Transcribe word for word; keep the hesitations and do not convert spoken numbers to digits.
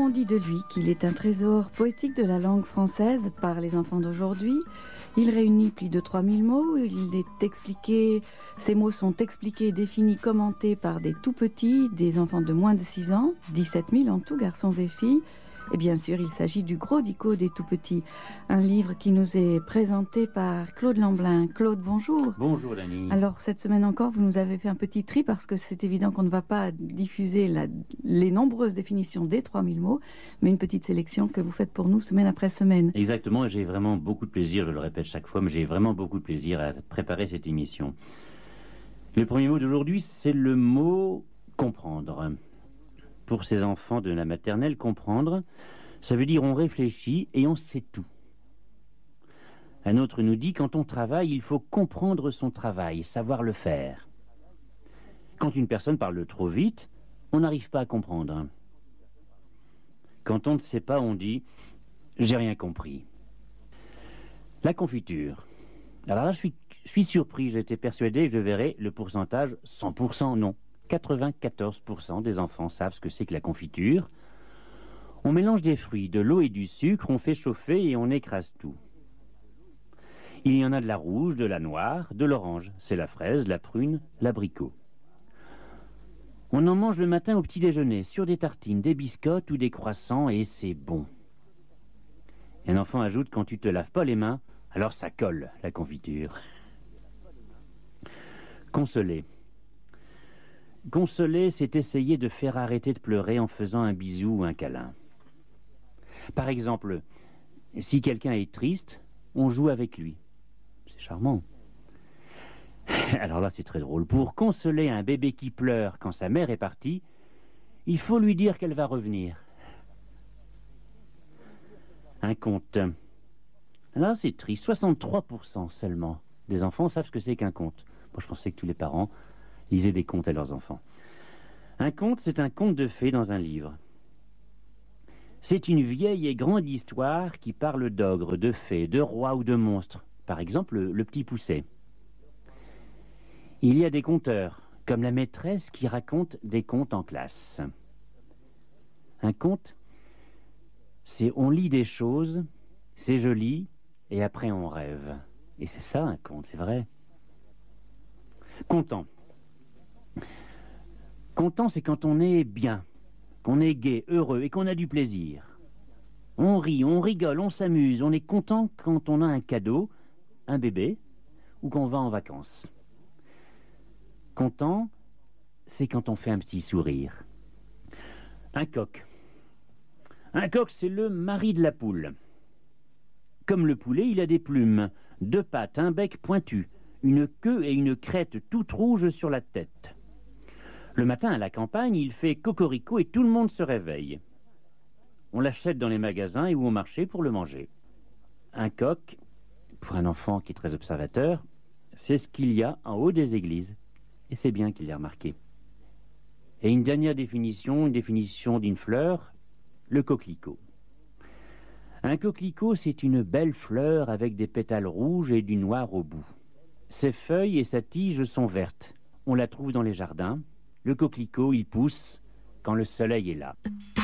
On dit de lui qu'il est un trésor poétique de la langue française par les enfants d'aujourd'hui. Il réunit plus de trois mille mots, il est expliqué, ces mots sont expliqués, définis, commentés par des tout petits, des enfants de moins de six ans, dix-sept mille en tout, garçons et filles. Et bien sûr, il s'agit du Gros Dico des tout petits, un livre qui nous est présenté par Claude Lamblin. Claude, bonjour. Bonjour Dany. Alors cette semaine encore, vous nous avez fait un petit tri parce que c'est évident qu'on ne va pas diffuser la, les nombreuses définitions des trois mille mots, mais une petite sélection que vous faites pour nous semaine après semaine. Exactement, et j'ai vraiment beaucoup de plaisir, je le répète chaque fois, mais j'ai vraiment beaucoup de plaisir à préparer cette émission. Le premier mot d'aujourd'hui, c'est le mot « comprendre ». Pour ces enfants de la maternelle, comprendre, ça veut dire on réfléchit et on sait tout. Un autre nous dit, quand on travaille, il faut comprendre son travail, savoir le faire. Quand une personne parle trop vite, on n'arrive pas à comprendre. Quand on ne sait pas, on dit « j'ai rien compris ». La confiture. Alors là, je suis, je suis surpris, j'étais persuadé, je verrai le pourcentage cent pour cent, non. quatre-vingt-quatorze pour cent des enfants savent ce que c'est que la confiture. On mélange des fruits, de l'eau et du sucre, on fait chauffer et on écrase tout. Il y en a de la rouge, de la noire, de l'orange. C'est la fraise, la prune, l'abricot. On en mange le matin au petit déjeuner, sur des tartines, des biscottes ou des croissants, et c'est bon. Et un enfant ajoute, quand tu te laves pas les mains, alors ça colle, la confiture. Consoler. Consoler, c'est essayer de faire arrêter de pleurer en faisant un bisou ou un câlin. Par exemple, si quelqu'un est triste, on joue avec lui. C'est charmant. Alors là, c'est très drôle. Pour consoler un bébé qui pleure quand sa mère est partie, il faut lui dire qu'elle va revenir. Un conte. Là, c'est triste. soixante-trois pour cent seulement des enfants savent ce que c'est qu'un conte. Moi, je pensais que tous les parents lisaient des contes à leurs enfants. Un conte, c'est un conte de fées dans un livre. C'est une vieille et grande histoire qui parle d'ogres, de fées, de rois ou de monstres. Par exemple, le, le Petit Poucet. Il y a des conteurs, comme la maîtresse qui raconte des contes en classe. Un conte, c'est on lit des choses, c'est joli, et après on rêve. Et c'est ça un conte, c'est vrai. Content. Content, c'est quand on est bien, qu'on est gai, heureux et qu'on a du plaisir. On rit, on rigole, on s'amuse, on est content quand on a un cadeau, un bébé, ou qu'on va en vacances. Content, c'est quand on fait un petit sourire. Un coq. Un coq, c'est le mari de la poule. Comme le poulet, il a des plumes, deux pattes, un bec pointu, une queue et une crête toute rouge sur la tête. Le matin, à la campagne, il fait cocorico et tout le monde se réveille. On l'achète dans les magasins et ou au marché pour le manger. Un coq, pour un enfant qui est très observateur, c'est ce qu'il y a en haut des églises. Et c'est bien qu'il l'ait remarqué. Et une dernière définition, une définition d'une fleur, le coquelicot. Un coquelicot, c'est une belle fleur avec des pétales rouges et du noir au bout. Ses feuilles et sa tige sont vertes. On la trouve dans les jardins. Le coquelicot, il pousse quand le soleil est là.